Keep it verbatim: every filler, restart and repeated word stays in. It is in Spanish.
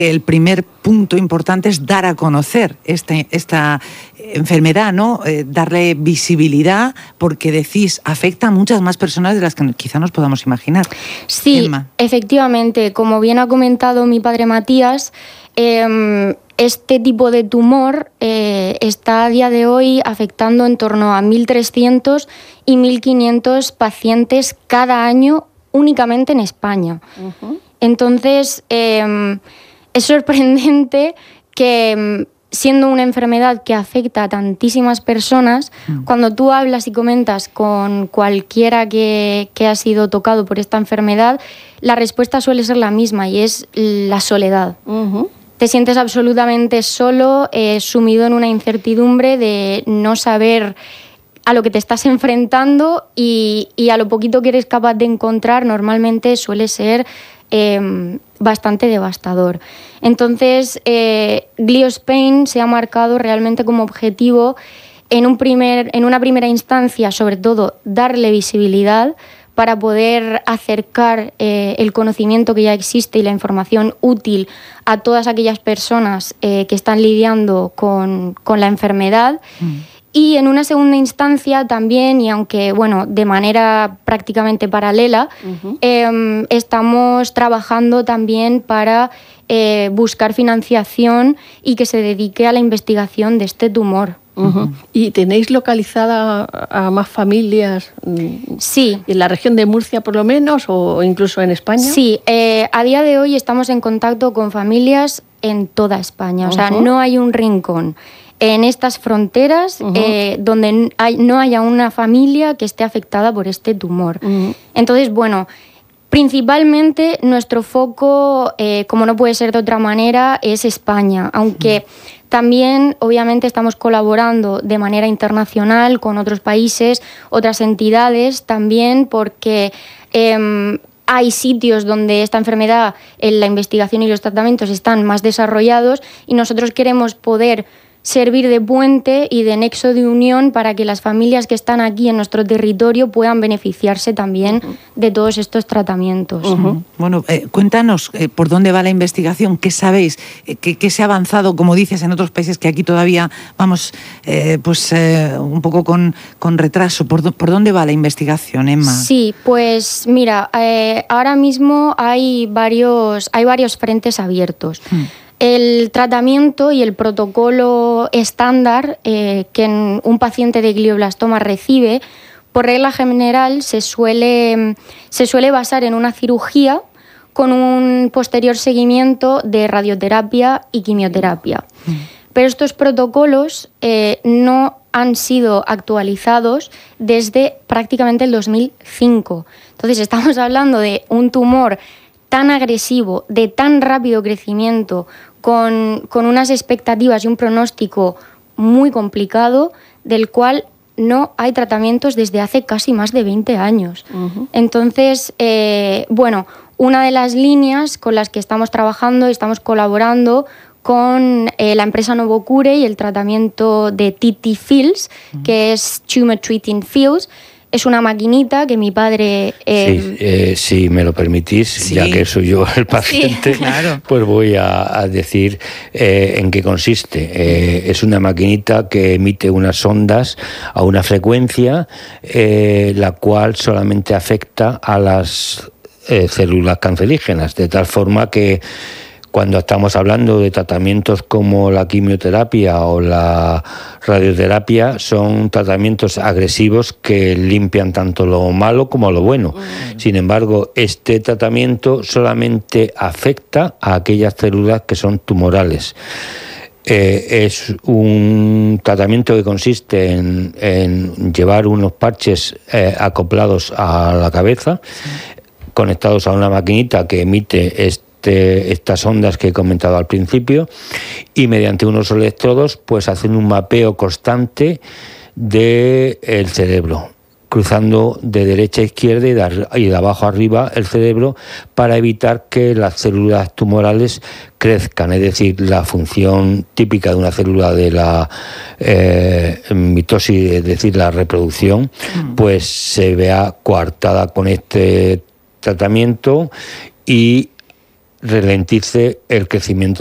El primer punto importante es dar a conocer este, esta enfermedad, ¿no? Eh, darle visibilidad, porque decís, afecta a muchas más personas de las que quizá nos podamos imaginar. Sí, Emma. Efectivamente, como bien ha comentado mi padre Matías, eh, este tipo de tumor eh, está a día de hoy afectando en torno a mil trescientos y mil quinientos pacientes cada año únicamente en España. Uh-huh. Entonces, eh, es sorprendente que, siendo una enfermedad que afecta a tantísimas personas, mm. cuando tú hablas y comentas con cualquiera que, que ha sido tocado por esta enfermedad, la respuesta suele ser la misma, y es la soledad. Uh-huh. Te sientes absolutamente solo, eh, sumido en una incertidumbre de no saber a lo que te estás enfrentando, y, y a lo poquito que eres capaz de encontrar normalmente suele ser Eh, bastante devastador. Entonces, eh, Glio Spain se ha marcado realmente como objetivo, en, un primer, en una primera instancia, sobre todo, darle visibilidad para poder acercar eh, el conocimiento que ya existe y la información útil a todas aquellas personas eh, que están lidiando con, con la enfermedad. Mm. Y en una segunda instancia también, y aunque bueno, de manera prácticamente paralela, uh-huh. eh, estamos trabajando también para eh, buscar financiación y que se dedique a la investigación de este tumor. Uh-huh. ¿Y tenéis localizada a más familias? Sí. ¿En la región de Murcia por lo menos, o incluso en España? Sí, eh, a día de hoy estamos en contacto con familias en toda España. Uh-huh. O sea, no hay un rincón en estas fronteras uh-huh. eh, donde hay, no haya una familia que esté afectada por este tumor. Uh-huh. Entonces, bueno, principalmente nuestro foco, eh, como no puede ser de otra manera, es España, aunque uh-huh. también obviamente estamos colaborando de manera internacional con otros países, otras entidades también, porque eh, hay sitios donde esta enfermedad, en la investigación y los tratamientos están más desarrollados, y nosotros queremos poder servir de puente y de nexo de unión para que las familias que están aquí en nuestro territorio puedan beneficiarse también uh-huh. de todos estos tratamientos. Uh-huh. Bueno, eh, cuéntanos eh, por dónde va la investigación, qué sabéis, eh, qué, qué se ha avanzado, como dices, en otros países, que aquí todavía vamos eh, pues eh, un poco con, con retraso. ¿Por, ¿Por dónde va la investigación, Emma? Sí, pues mira, eh, ahora mismo hay varios, hay varios frentes abiertos. Hmm. El tratamiento y el protocolo estándar eh, que un paciente de glioblastoma recibe, por regla general, se suele, se suele basar en una cirugía con un posterior seguimiento de radioterapia y quimioterapia. Mm. Pero estos protocolos eh, no han sido actualizados desde prácticamente el dos mil cinco. Entonces, estamos hablando de un tumor tan agresivo, de tan rápido crecimiento, Con, con unas expectativas y un pronóstico muy complicado, del cual no hay tratamientos desde hace casi más de veinte años. Uh-huh. Entonces, eh, bueno, una de las líneas con las que estamos trabajando, estamos colaborando con eh, la empresa Novocure y el tratamiento de T T Fields, uh-huh. que es Tumor Treating Fields. Es una maquinita que mi padre... Eh... Sí, eh, si me lo permitís, sí. ya que soy yo el paciente, sí, claro. pues voy a, a decir eh, en qué consiste. Eh, es una maquinita que emite unas ondas a una frecuencia, eh, la cual solamente afecta a las eh, células cancerígenas, de tal forma que cuando estamos hablando de tratamientos como la quimioterapia o la radioterapia, son tratamientos agresivos que limpian tanto lo malo como lo bueno. Mm. Sin embargo, este tratamiento solamente afecta a aquellas células que son tumorales. Eh, es un tratamiento que consiste en, en llevar unos parches eh, acoplados a la cabeza, sí. conectados a una maquinita que emite este estas ondas que he comentado al principio, y mediante unos electrodos pues hacen un mapeo constante del cerebro, cruzando de derecha a izquierda y de, y de abajo a arriba el cerebro, para evitar que las células tumorales crezcan, es decir, la función típica de una célula de la eh, mitosis, es decir, la reproducción, mm. pues se vea coartada con este tratamiento, y ralentice el crecimiento